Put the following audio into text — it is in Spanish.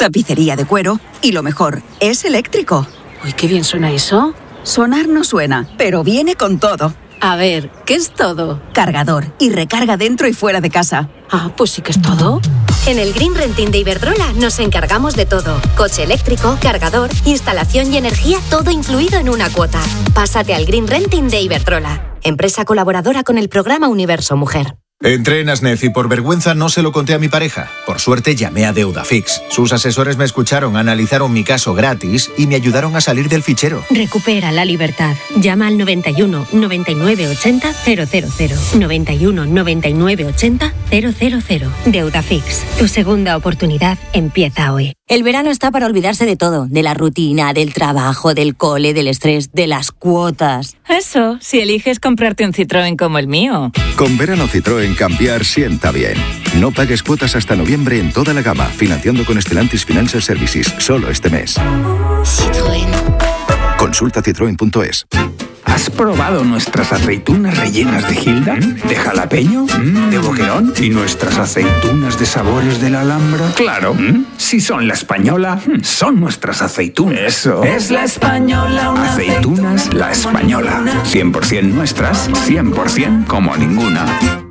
tapicería de cuero y lo mejor, es eléctrico. Uy, qué bien suena eso. Sonar no suena, pero viene con todo. A ver, ¿qué es todo? Cargador y recarga dentro y fuera de casa. Ah, pues sí que es todo. En el Green Renting de Iberdrola nos encargamos de todo. Coche eléctrico, cargador, instalación y energía, todo incluido en una cuota. Pásate al Green Renting de Iberdrola, empresa colaboradora con el programa Universo Mujer. Entré en Asnef y por vergüenza no se lo conté a mi pareja. Por suerte llamé a Deudafix. Sus asesores me escucharon, analizaron mi caso gratis y me ayudaron a salir del fichero. Recupera la libertad. Llama al 91 99 80 000. 91 99 80 000. Deudafix. Tu segunda oportunidad empieza hoy. El verano está para olvidarse de todo. De la rutina, del trabajo, del cole, del estrés, de las cuotas. Eso, si eliges comprarte un Citroën como el mío. Con verano Citroën cambiar sienta bien. No pagues cuotas hasta noviembre en toda la gama, financiando con Stellantis Financial Services, solo este mes. Citroën. Consulta citroen.es. ¿Has probado nuestras aceitunas rellenas de Gilda? ¿De jalapeño? ¿De boquerón? ¿Y nuestras aceitunas de sabores de la Alhambra? Claro. Si son la española, son nuestras aceitunas. Eso. Es la española, una aceitunas La Española. 100% nuestras, 100% como ninguna.